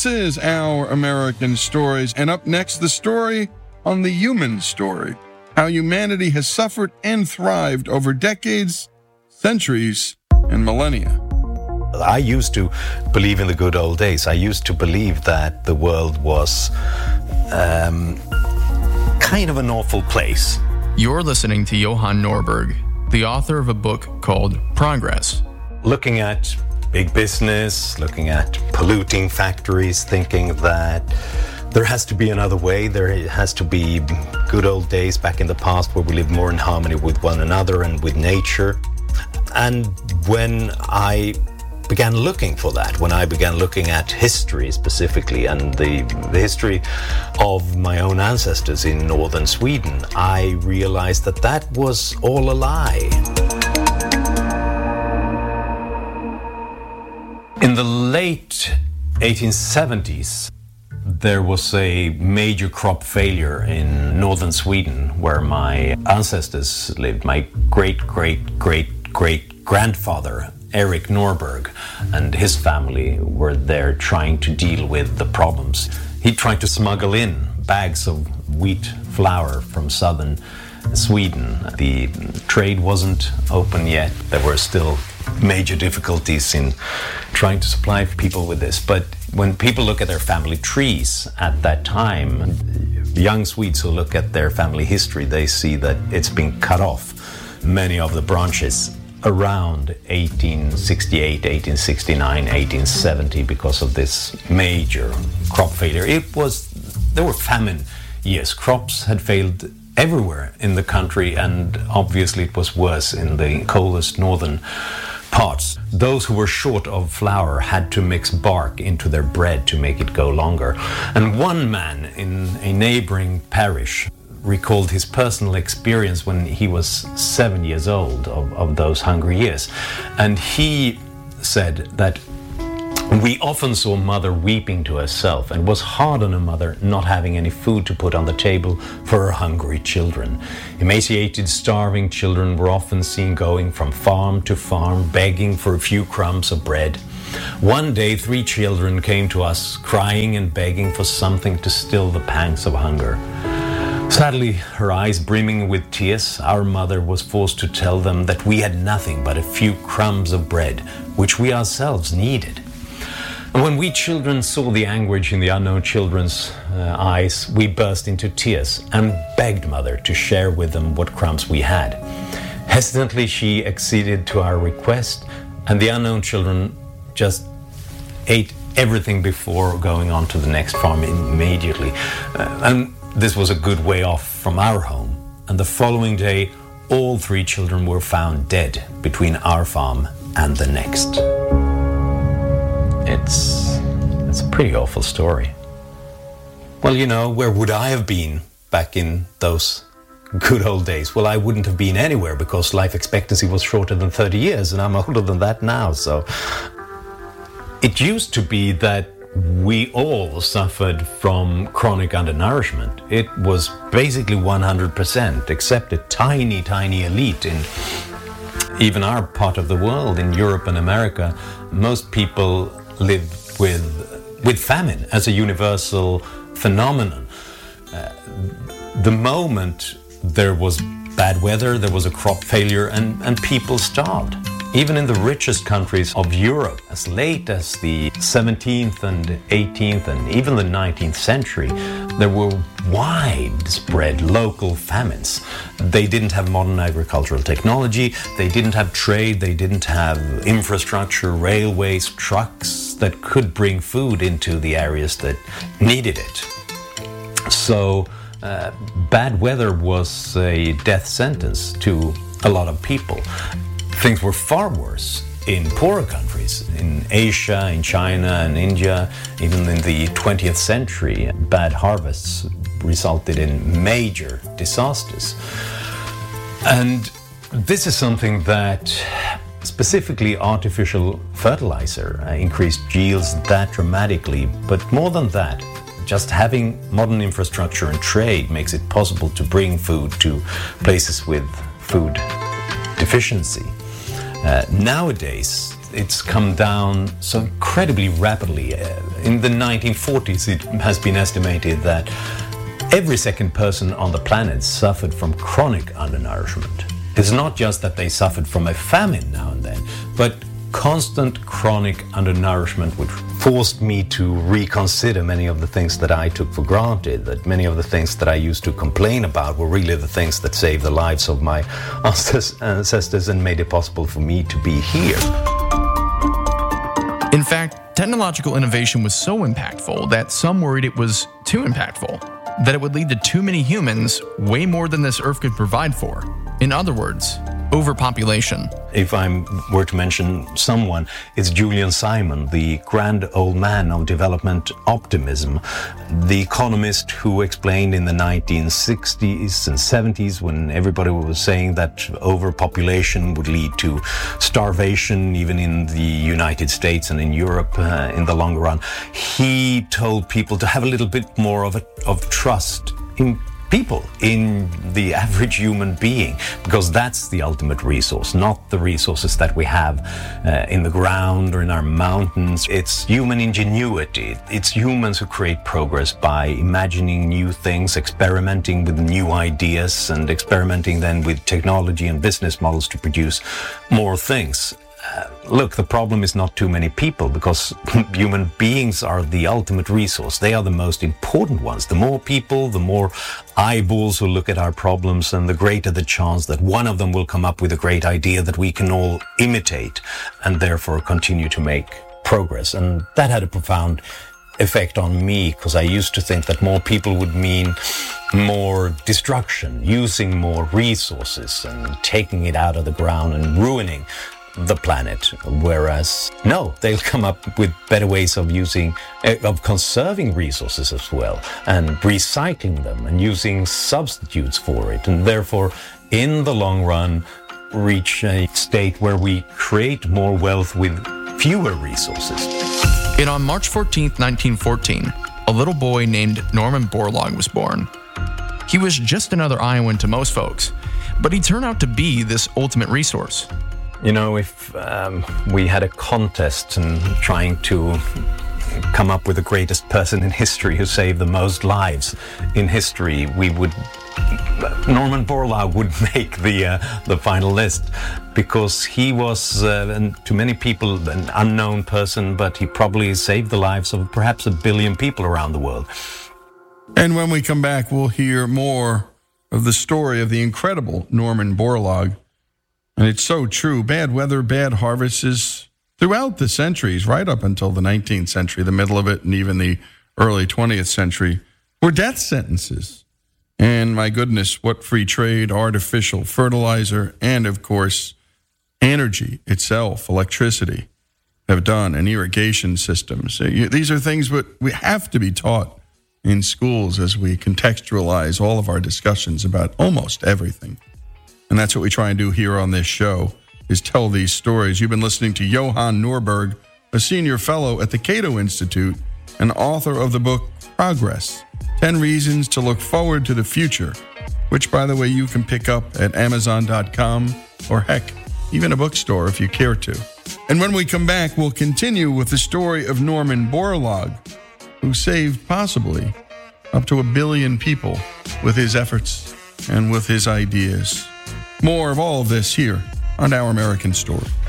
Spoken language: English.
This is Our American Stories, and up next, the story on the human story, how humanity has suffered and thrived over decades, centuries, and millennia. I used to believe in the good old days. I used to believe that the world was kind of an awful place. You're listening to Johan Norberg, the author of a book called Progress. Looking at big business, looking at polluting factories, thinking that there has to be another way. There has to be good old days back in the past where we lived more in harmony with one another and with nature. And when I began looking for that, when I began looking at history specifically and the history of my own ancestors in northern Sweden, I realized that that was all a lie. In the late 1870s, there was a major crop failure in northern Sweden where my ancestors lived. My great-great-great-great-grandfather, Erik Norberg, and his family were there trying to deal with the problems. He tried to smuggle in bags of wheat flour from southern Sweden. The trade wasn't open yet. There were still major difficulties in trying to supply people with this. But when people look at their family trees at that time, young Swedes who look at their family history, they see that it's been cut off. Many of the branches around 1868, 1869, 1870 because of this major crop failure. There were famine years. Crops had failed everywhere in the country, and obviously it was worse in the coldest northern parts. Those who were short of flour had to mix bark into their bread to make it go longer. And one man in a neighboring parish recalled his personal experience when he was 7 years old of those hungry years. And he said that we often saw mother weeping to herself, and it was hard on a mother not having any food to put on the table for her hungry children. Emaciated, starving children were often seen going from farm to farm, begging for a few crumbs of bread. One day, 3 children came to us, crying and begging for something to still the pangs of hunger. Sadly, her eyes brimming with tears, our mother was forced to tell them that we had nothing but a few crumbs of bread, which we ourselves needed. And when we children saw the anguish in the unknown children's eyes, we burst into tears and begged mother to share with them what crumbs we had. Hesitantly, she acceded to our request, and the unknown children just ate everything before going on to the next farm immediately. And this was a good way off from our home. And the following day, all 3 children were found dead between our farm and the next. It's a pretty awful story. Well, you know, where would I have been back in those good old days? Well, I wouldn't have been anywhere because life expectancy was shorter than 30 years, and I'm older than that now. So it used to be that we all suffered from chronic undernourishment. It was basically 100%, except a tiny, tiny elite in even our part of the world, in Europe and America. Most people live with famine as a universal phenomenon. The moment there was bad weather, there was a crop failure, and people starved. Even in the richest countries of Europe, as late as the 17th and 18th and even the 19th century, there were widespread local famines. They didn't have modern agricultural technology, they didn't have trade, they didn't have infrastructure, railways, trucks that could bring food into the areas that needed it. So bad weather was a death sentence to a lot of people. Things were far worse in poorer countries, in Asia, in China and India. Even in the 20th century, bad harvests resulted in major disasters. And this is something that specifically artificial fertilizer increased yields that dramatically. But more than that, just having modern infrastructure and trade makes it possible to bring food to places with food deficiency. Nowadays, it's come down so incredibly rapidly. In the 1940s, it has been estimated that every second person on the planet suffered from chronic undernourishment. It's not just that they suffered from a famine now and then, but constant chronic undernourishment, which forced me to reconsider many of the things that I took for granted, that many of the things that I used to complain about were really the things that saved the lives of my ancestors and made it possible for me to be here. In fact, technological innovation was so impactful that some worried it was too impactful, that it would lead to too many humans, way more than this Earth could provide for. In other words, overpopulation. If I were to mention someone, it's Julian Simon, the grand old man of development optimism, the economist who explained in the 1960s and 70s, when everybody was saying that overpopulation would lead to starvation, even in the United States and in Europe in the long run. He told people to have a little bit more of trust in people, in the average human being, because that's the ultimate resource, not the resources that we have in the ground or in our mountains. It's human ingenuity. It's humans who create progress by imagining new things, experimenting with new ideas, and experimenting then with technology and business models to produce more things. Look, the problem is not too many people, because human beings are the ultimate resource. They are the most important ones. The more people, the more eyeballs who look at our problems, and the greater the chance that one of them will come up with a great idea that we can all imitate and therefore continue to make progress. And that had a profound effect on me, because I used to think that more people would mean more destruction, using more resources and taking it out of the ground and ruining the planet, whereas no, they'll come up with better ways of conserving resources as well, and recycling them and using substitutes for it, and therefore in the long run reach a state where we create more wealth with fewer resources. And on March 14th, 1914, a little boy named Norman Borlaug was born. He was just another Iowan to most folks, but he turned out to be this ultimate resource. You know, if we had a contest and trying to come up with the greatest person in history who saved the most lives in history, Norman Borlaug would make the final list, because he was, to many people, an unknown person, but he probably saved the lives of perhaps 1 billion people around the world. And when we come back, we'll hear more of the story of the incredible Norman Borlaug. And it's so true. Bad weather, bad harvests throughout the centuries, right up until the 19th century, the middle of it, and even the early 20th century, were death sentences. And my goodness, what free trade, artificial fertilizer, and of course, energy itself, electricity, have done, and irrigation systems. These are things that we have to be taught in schools as we contextualize all of our discussions about almost everything. And that's what we try and do here on this show, is tell these stories. You've been listening to Johan Norberg, a senior fellow at the Cato Institute and author of the book Progress, 10 Reasons to Look Forward to the Future, which, by the way, you can pick up at Amazon.com or, heck, even a bookstore if you care to. And when we come back, we'll continue with the story of Norman Borlaug, who saved possibly up to 1 billion people with his efforts and with his ideas. More of all of this here on Our American Story.